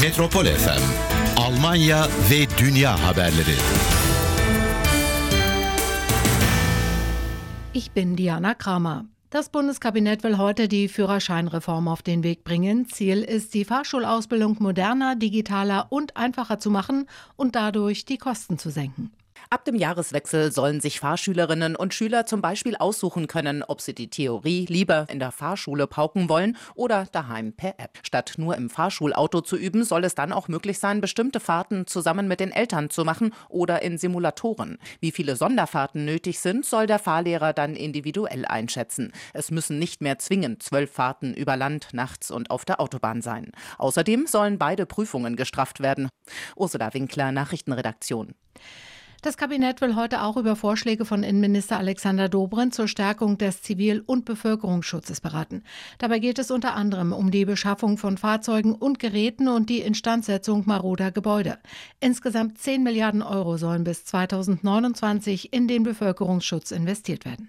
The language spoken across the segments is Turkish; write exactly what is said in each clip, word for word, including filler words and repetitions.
Metropol F M, Almanya ve Dünya haberleri. Ich bin Diana Kramer. Das Bundeskabinett will heute die Führerscheinreform auf den Weg bringen. Ziel ist, die Fahrschulausbildung moderner, digitaler und einfacher zu machen und dadurch die Kosten zu senken. Ab dem Jahreswechsel sollen sich Fahrschülerinnen und Schüler zum Beispiel aussuchen können, ob sie die Theorie lieber in der Fahrschule pauken wollen oder daheim per App. Statt nur im Fahrschulauto zu üben, soll es dann auch möglich sein, bestimmte Fahrten zusammen mit den Eltern zu machen oder in Simulatoren. Wie viele Sonderfahrten nötig sind, soll der Fahrlehrer dann individuell einschätzen. Es müssen nicht mehr zwingend zwölf Fahrten über Land, nachts und auf der Autobahn sein. Außerdem sollen beide Prüfungen gestrafft werden. Ursula Winkler, Nachrichtenredaktion. Das Kabinett will heute auch über Vorschläge von Innenminister Alexander Dobrindt zur Stärkung des Zivil- und Bevölkerungsschutzes beraten. Dabei geht es unter anderem um die Beschaffung von Fahrzeugen und Geräten und die Instandsetzung maroder Gebäude. Insgesamt zehn Milliarden Euro sollen bis zweitausendneunundzwanzig in den Bevölkerungsschutz investiert werden.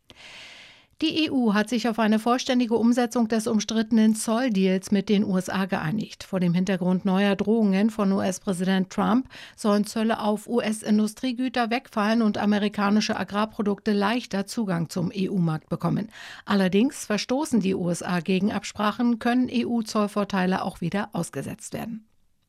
Die E U hat sich auf eine vollständige Umsetzung des umstrittenen Zolldeals mit den U S A geeinigt. Vor dem Hintergrund neuer Drohungen von U S-Präsident Trump sollen Zölle auf U S-Industriegüter wegfallen und amerikanische Agrarprodukte leichter Zugang zum E U-Markt bekommen. Allerdings verstoßen die U S A gegen Absprachen, können E U-Zollvorteile auch wieder ausgesetzt werden.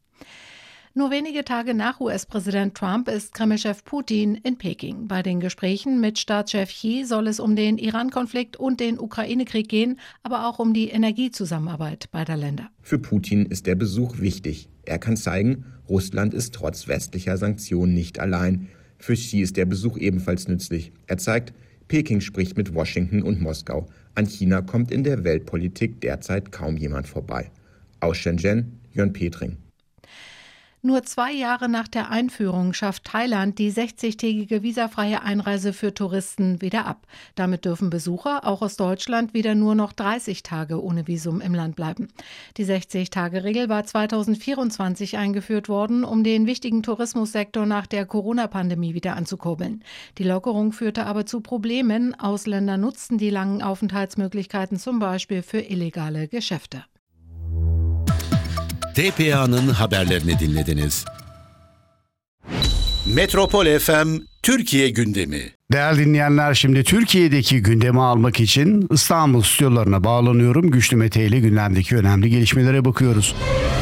Nur wenige Tage nach U S-Präsident Trump ist Kreml-Chef Putin in Peking. Bei den Gesprächen mit Staatschef Xi soll es um den Iran-Konflikt und den Ukraine-Krieg gehen, aber auch um die Energiezusammenarbeit beider Länder. Für Putin ist der Besuch wichtig. Er kann zeigen, Russland ist trotz westlicher Sanktionen nicht allein. Für Xi ist der Besuch ebenfalls nützlich. Er zeigt, Peking spricht mit Washington und Moskau. An China kommt in der Weltpolitik derzeit kaum jemand vorbei. Aus Shenzhen, Jörn Petring. Nur zwei Jahre nach der Einführung schafft Thailand die sechzigtägige visafreie Einreise für Touristen wieder ab. Damit dürfen Besucher, auch aus Deutschland, wieder nur noch dreißig Tage ohne Visum im Land bleiben. Die sechzig-Tage-Regel war zweitausendvierundzwanzig eingeführt worden, um den wichtigen Tourismussektor nach der Corona-Pandemie wieder anzukurbeln. Die Lockerung führte aber zu Problemen. Ausländer nutzten die langen Aufenthaltsmöglichkeiten zum Beispiel für illegale Geschäfte. D P A'nın haberlerini dinlediniz. Metropol F M Türkiye gündemi. Değerli dinleyenler, şimdi Türkiye'deki gündemi almak için İstanbul stüdyolarına bağlanıyorum. Güçlü Mete ile gündemdeki önemli gelişmelere bakıyoruz.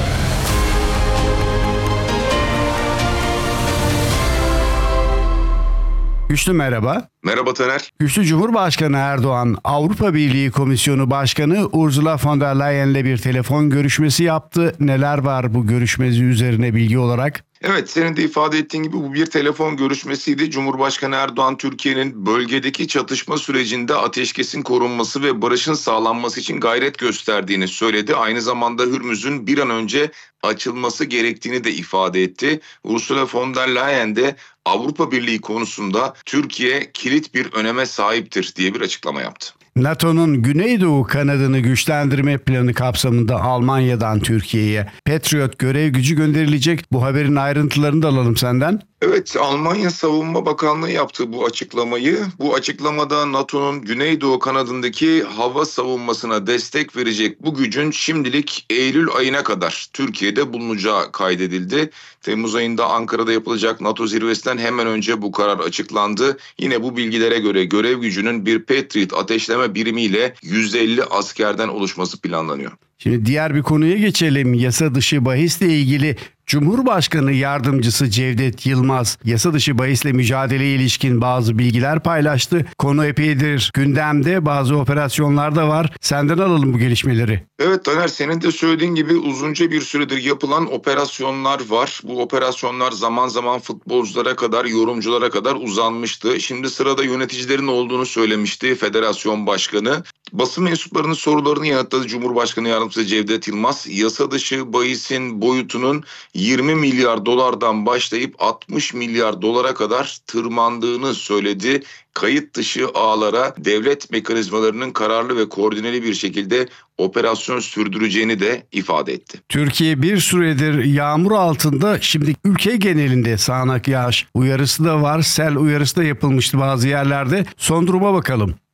Güçlü merhaba. Merhaba Taner. Güçlü, Cumhurbaşkanı Erdoğan, Avrupa Birliği Komisyonu Başkanı Ursula von der Leyen'le bir telefon görüşmesi yaptı. Neler var bu görüşmesi üzerine bilgi olarak? Evet, senin de ifade ettiğin gibi bu bir telefon görüşmesiydi. Cumhurbaşkanı Erdoğan, Türkiye'nin bölgedeki çatışma sürecinde ateşkesin korunması ve barışın sağlanması için gayret gösterdiğini söyledi. Aynı zamanda Hürmüz'ün bir an önce açılması gerektiğini de ifade etti. Ursula von der Leyen de Avrupa Birliği konusunda Türkiye kilit bir öneme sahiptir diye bir açıklama yaptı. NATO'nun Güneydoğu kanadını güçlendirme planı kapsamında Almanya'dan Türkiye'ye Patriot görev gücü gönderilecek. Bu haberin ayrıntılarını da alalım senden. Evet, Almanya Savunma Bakanlığı yaptı bu açıklamayı. Bu açıklamada NATO'nun Güneydoğu kanadındaki hava savunmasına destek verecek bu gücün şimdilik Eylül ayına kadar Türkiye'de bulunacağı kaydedildi. Temmuz ayında Ankara'da yapılacak NATO zirvesinden hemen önce bu karar açıklandı. Yine bu bilgilere göre görev gücünün bir Patriot ateşleme birimiyle yüz elli askerden oluşması planlanıyor. Şimdi diğer bir konuya geçelim. Yasa dışı bahisle ilgili Cumhurbaşkanı Yardımcısı Cevdet Yılmaz yasa dışı bahisle mücadeleye ilişkin bazı bilgiler paylaştı. Konu epeydir gündemde, bazı operasyonlar da var. Senden alalım bu gelişmeleri. Evet Taner, senin de söylediğin gibi uzunca bir süredir yapılan operasyonlar var. Bu operasyonlar zaman zaman futbolculara kadar, yorumculara kadar uzanmıştı. Şimdi sırada yöneticilerin olduğunu söylemişti Federasyon Başkanı. Basın mensuplarının sorularını yanıtladı Cumhurbaşkanı Yardımcısı Cevdet Yılmaz. Yasa dışı bahisin boyutunun yirmi milyar dolardan başlayıp altmış milyar dolara kadar tırmandığını söyledi. Kayıt dışı ağlara devlet mekanizmalarının kararlı ve koordineli bir şekilde operasyon sürdüreceğini de ifade etti. Türkiye bir süredir yağmur altında, şimdi ülke genelinde sağanak yağış uyarısı da var. Sel uyarısı da yapılmıştı bazı yerlerde. Son duruma bakalım.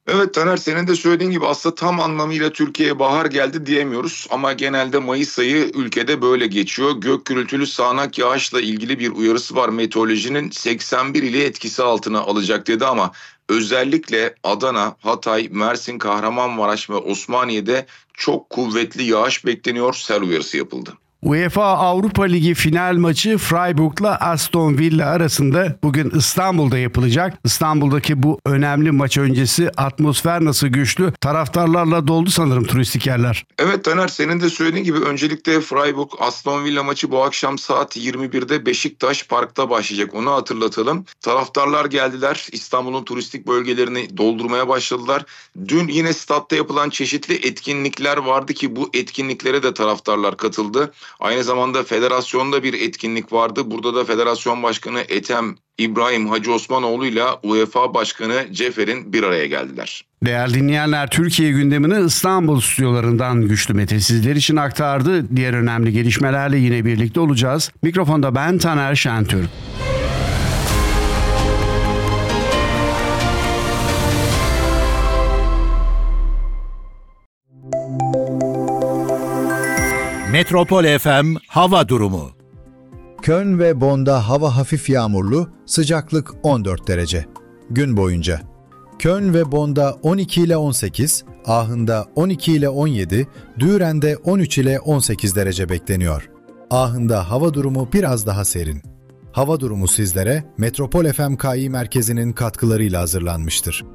Evet Taner, senin de söylediğin gibi aslında tam anlamıyla Türkiye'ye bahar geldi diyemiyoruz ama genelde Mayıs ayı ülkede böyle geçiyor. Gök gürültülü sağanak yağışla ilgili bir uyarısı var meteorolojinin, seksen bir ili etkisi altına alacak dedi ama özellikle Adana, Hatay, Mersin, Kahramanmaraş ve Osmaniye'de çok kuvvetli yağış bekleniyor, sel uyarısı yapıldı. UEFA Avrupa Ligi final maçı Freiburg'la Aston Villa arasında bugün İstanbul'da yapılacak. İstanbul'daki bu önemli maç öncesi atmosfer nasıl güçlü? Taraftarlarla doldu sanırım turistik yerler. Evet Taner, senin de söylediğin gibi öncelikle Freiburg Aston Villa maçı bu akşam saat yirmi birde Beşiktaş Park'ta başlayacak. Onu hatırlatalım. Taraftarlar geldiler. İstanbul'un turistik bölgelerini doldurmaya başladılar. Dün yine statta yapılan çeşitli etkinlikler vardı ki bu etkinliklere de taraftarlar katıldı. Aynı zamanda federasyonda bir etkinlik vardı. Burada da Federasyon Başkanı Ethem İbrahim Hacı Osmanoğlu ile UEFA Başkanı Cefer'in bir araya geldiler. Değerli dinleyenler, Türkiye gündemini İstanbul stüdyolarından Güçlü Mete sizler için aktardı. Diğer önemli gelişmelerle yine birlikte olacağız. Mikrofonda ben Taner Şentürk. Metropol F M hava durumu. Köln ve Bonn'da hava hafif yağmurlu, sıcaklık on dört derece. Gün boyunca Köln ve Bonn'da on iki ile on sekiz, Aachen'da on iki ile on yedi, Düren'de on üç ile on sekiz derece bekleniyor. Aachen'da hava durumu biraz daha serin. Hava durumu sizlere Metropol F M K İ merkezinin katkılarıyla hazırlanmıştır.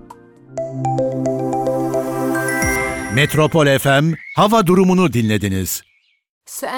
Metropol F M hava durumunu dinlediniz.